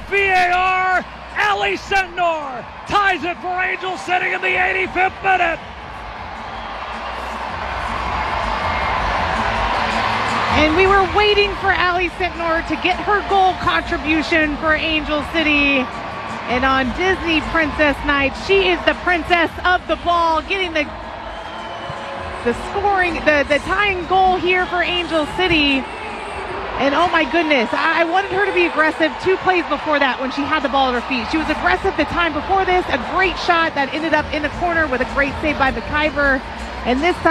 VAR. Allie Sentnor ties it for Angel City in the 85th minute. And we were waiting for Allie Sentnor to get her goal contribution for Angel City. And on Disney Princess Night, she is the princess of the ball, getting the scoring, the tying goal here for Angel City. And oh my goodness, I wanted her to be aggressive 2 plays before that when she had the ball at her feet. She was aggressive the time before this, a great shot that ended up in the corner with a great save by McIver. And this time,